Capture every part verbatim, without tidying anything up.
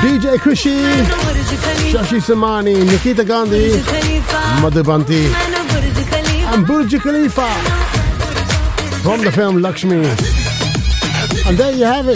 D J Kushi, Shashi Samani, Nikita Gandhi, Madhubanti, and Burj Khalifa from the film Lakshmi. And there you have it.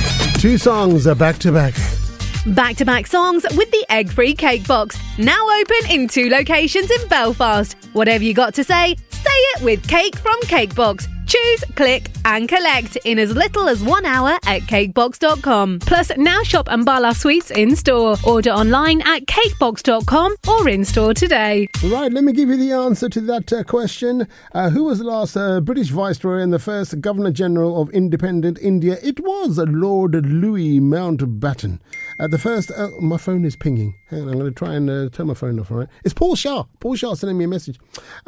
Two songs are back to back. Back-to-back songs with the egg-free cake box. Now open in two locations in Belfast. Whatever you got to say, say it with Cake from Cakebox. Choose, click and collect in as little as one hour at cakebox dot com. Plus, now shop Ambala Sweets in-store. Order online at cakebox dot com or in-store today. Right, let me give you the answer to that uh, question. Uh, who was the last uh, British Viceroy and the first Governor-General of independent India? It was Lord Louis Mountbatten. Uh, the first... Uh, my phone is pinging. Hang on, I'm going to try and uh, turn my phone off, all right? It's Paul Shah. Paul Shah sending me a message.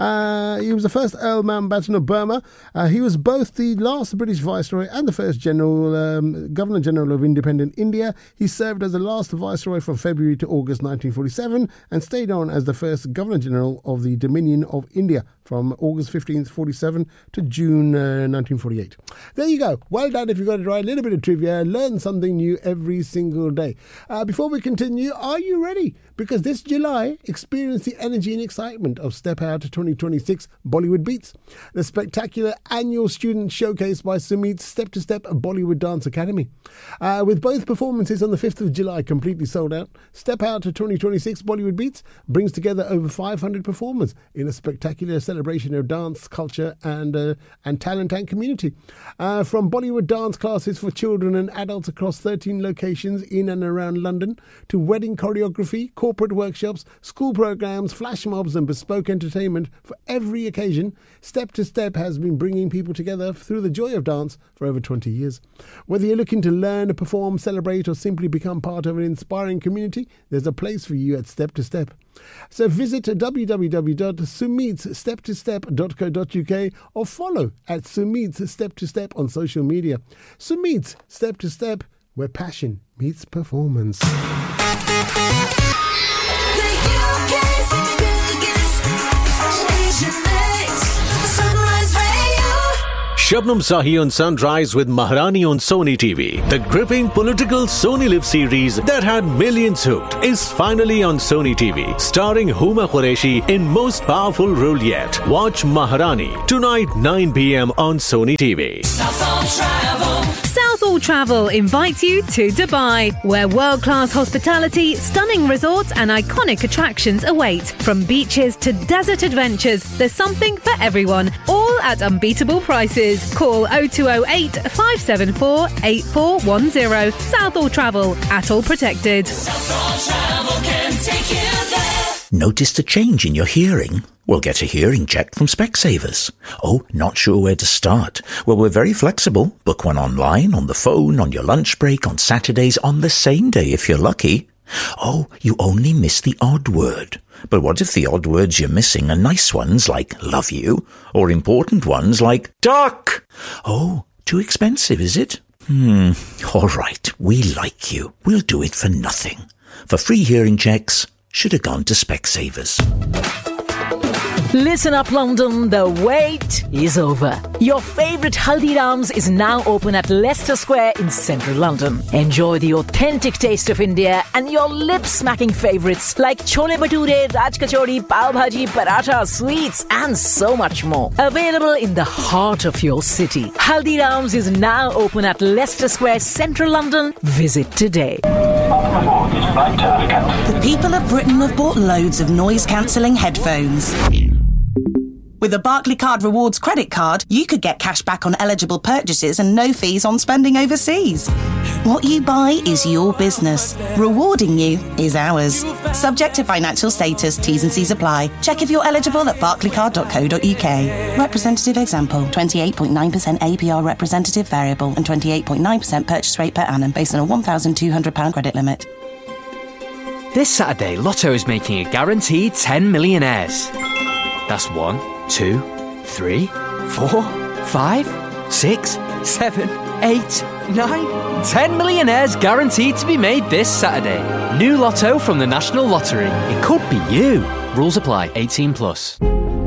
Uh, he was the first Earl Mountbatten of Burma. Uh, he was both the last British Viceroy and the first General um, Governor-General of independent India. He served as the last Viceroy from February to August nineteen forty-seven and stayed on as the first Governor-General of the Dominion of India from August fifteenth, forty-seven to June uh, nineteen forty-eight. There you go. Well done if you got it right. A little bit of trivia. Learn something new every single day. Uh, before we continue, are you ready? Because this July, experience the energy and excitement of Step Out twenty twenty-six Bollywood Beats, the spectacular annual student showcase by Sumeet's Step to Step Bollywood Dance Academy. Uh, with both performances on the fifth of July completely sold out, Step Out twenty twenty-six Bollywood Beats brings together over five hundred performers in a spectacular celebration of dance, culture and uh, and talent and community. Uh, from Bollywood dance classes for children and adults across thirteen locations in and around London, to wedding choreography, corporate workshops, school programs, flash mobs and bespoke entertainment for every occasion, Step to Step has been bringing people together through the joy of dance for over twenty years. Whether you're looking to learn, perform, celebrate or simply become part of an inspiring community, there's a place for you at Step to Step. So visit w w w dot sumeets step to step dot co dot u k or follow at Sumeets Step to Step on social media. Sumeets Step to Step, where passion meets performance. Shabnam Sahi on Sunrise with Maharani on Sony T V. The gripping political Sony Live series that had millions hooked is finally on Sony T V, starring Huma Qureshi in most powerful role yet. Watch Maharani tonight nine p m on Sony T V. Southall Travel. Southall Travel invites you to Dubai, where world-class hospitality, stunning resorts and iconic attractions await. From beaches to desert adventures, there's something for everyone, all at unbeatable prices. Call oh two oh eight, five seven four, eight four one oh. Southall Travel, Atoll Protected. Southall Travel can take you there. Noticed a change in your hearing? Well, get a hearing check from Specsavers. Oh, not sure where to start? Well, we're very flexible. Book one online, on the phone, on your lunch break, on Saturdays, on the same day if you're lucky. Oh, you only miss the odd word. But what if the odd words you're missing are nice ones like love you, or important ones like duck? Oh, too expensive, is it? Hmm, all right, we like you. We'll do it for nothing. For free hearing checks, should have gone to Specsavers. Listen up, London, the wait is over. Your favourite Haldiram's is now open at Leicester Square in central London. Enjoy the authentic taste of India and your lip-smacking favourites like chole bhature, raj kachori, pav bhaji, paratha, sweets and so much more. Available in the heart of your city. Haldiram's is now open at Leicester Square, central London. Visit today. The people of Britain have bought loads of noise-cancelling headphones. With a Barclaycard Rewards credit card, you could get cash back on eligible purchases and no fees on spending overseas. What you buy is your business. Rewarding you is ours. Subject to financial status, T's and C's apply. Check if you're eligible at barclaycard dot co dot u k. Representative example, twenty-eight point nine percent A P R representative variable and twenty-eight point nine percent purchase rate per annum based on a one thousand two hundred pounds credit limit. This Saturday, Lotto is making a guaranteed ten millionaires. That's one, two, three, four, five, six, seven, eight, nine, ten millionaires guaranteed to be made this Saturday. New Lotto from the National Lottery. It could be you. Rules apply. eighteen plus.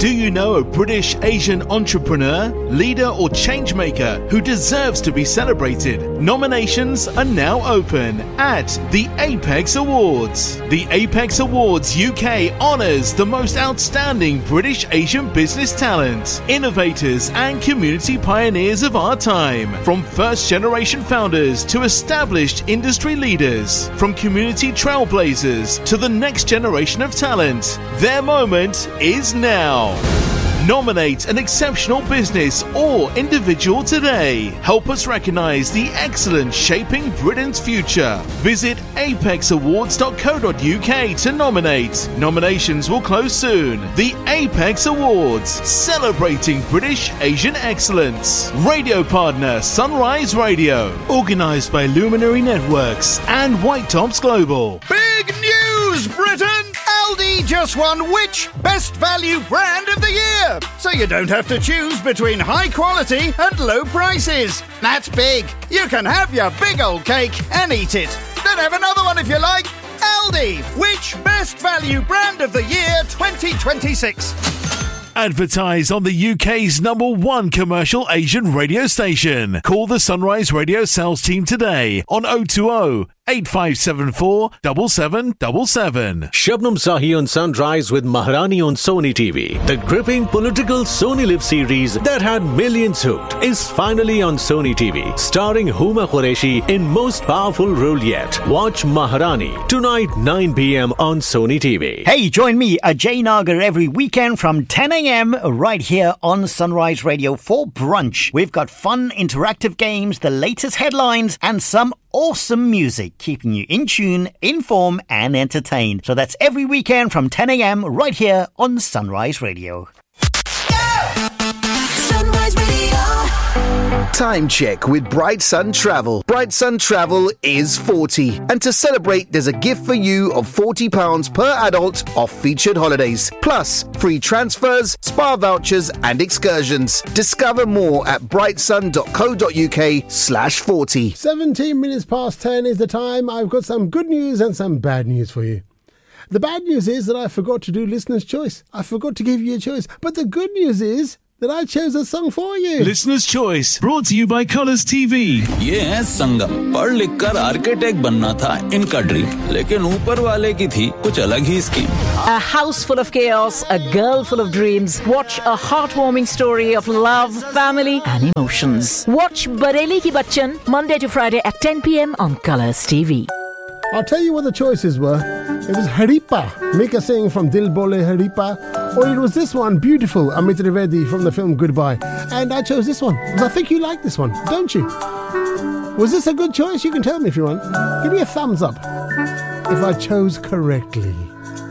Do you know a British Asian entrepreneur, leader or change maker who deserves to be celebrated? Nominations are now open at the Apex Awards. The Apex Awards U K honours the most outstanding British Asian business talent, innovators and community pioneers of our time. From first generation founders to established industry leaders, from community trailblazers to the next generation of talent, their moment is now. Nominate an exceptional business or individual today. Help us recognise the excellence shaping Britain's future. Visit apex awards dot co dot uk to nominate. Nominations will close soon. The Apex Awards, celebrating British Asian excellence. Radio partner Sunrise Radio. Organised by Luminary Networks and White Tops Global. Big news, Britain! Aldi just won which Best Value Brand of the Year? So you don't have to choose between high quality and low prices. That's big. You can have your big old cake and eat it. Then have another one if you like. Aldi, which Best Value Brand of the Year twenty twenty-six? Advertise on the U K's number one commercial Asian radio station. Call the Sunrise Radio sales team today on oh two oh, eight five seven four, seven seven seven seven. Shabnam Sahi on Sunrise with Maharani on Sony T V. The gripping political Sony Live series that had millions hooked is finally on Sony T V, starring Huma Qureshi in most powerful role yet. Watch Maharani tonight nine p.m. on Sony T V. Hey, join me, Ajay Nagar, every weekend from ten a.m. right here on Sunrise Radio for brunch. We've got fun, interactive games, the latest headlines, and some awesome music, keeping you in tune, informed, and entertained. So that's every weekend from ten a.m. right here on Sunrise Radio. Sunrise Radio. Time check with Bright Sun Travel. Bright Sun Travel is forty. And to celebrate, there's a gift for you of forty pounds per adult off featured holidays. Plus, free transfers, spa vouchers and excursions. Discover more at brightsun dot co dot uk slash forty. seventeen minutes past ten is the time. I've got some good news and some bad news for you. The bad news is that I forgot to do Listener's Choice. I forgot to give you a choice. But the good news is that I chose a song for you. Listener's Choice, brought to you by Colours T V. ये है संगम. पढ़ लिख कर architect बनना था इनका dream, लेकिन ऊपर वाले की थी कुछ अलग ही scheme. A house full of chaos, a girl full of dreams. Watch a heartwarming story of love, family and emotions. Watch Bareli Ki Bachchan, Monday to Friday at ten p.m. on Colours T V. I'll tell you what the choices were. It was Haripa, Mika Singh from Dil Bole Haripa, or it was this one, Beautiful, Amit Trivedi from the film Goodbye. And I chose this one, because I think you like this one, don't you? Was this a good choice? You can tell me if you want. Give me a thumbs up if I chose correctly.